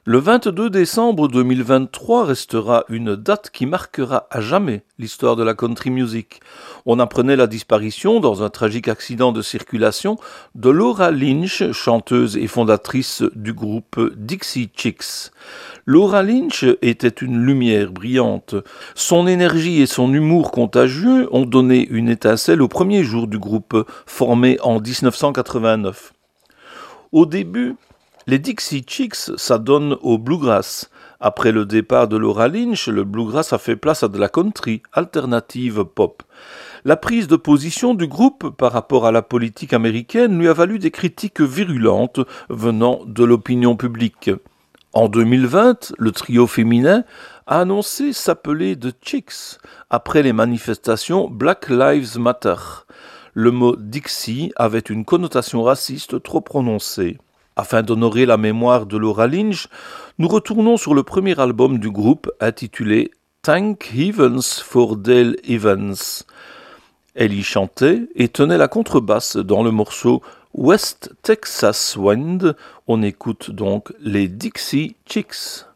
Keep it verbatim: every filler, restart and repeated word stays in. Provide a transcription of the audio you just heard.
Le vingt-deux décembre deux mille vingt-trois restera une date qui marquera à jamais l'histoire de la country music. On apprenait la disparition, dans un tragique accident de circulation, de Laura Lynch, chanteuse et fondatrice du groupe Dixie Chicks. Laura Lynch était une lumière brillante. Son énergie et son humour contagieux ont donné une étincelle au premier jour du groupe, formé en dix-neuf cent quatre-vingt-neuf. Au début, les Dixie Chicks s'adonnent au bluegrass. Après le départ de Laura Lynch, le bluegrass a fait place à de la country, alternative pop. La prise de position du groupe par rapport à la politique américaine lui a valu des critiques virulentes venant de l'opinion publique. En deux mille vingt, le trio féminin a annoncé s'appeler The Chicks après les manifestations Black Lives Matter. Le mot Dixie avait une connotation raciste trop prononcée. Afin d'honorer la mémoire de Laura Lynch, nous retournons sur le premier album du groupe intitulé Thank Heavens for Dale Evans. Elle y chantait et tenait la contrebasse dans le morceau West Texas Wind. On écoute donc les Dixie Chicks.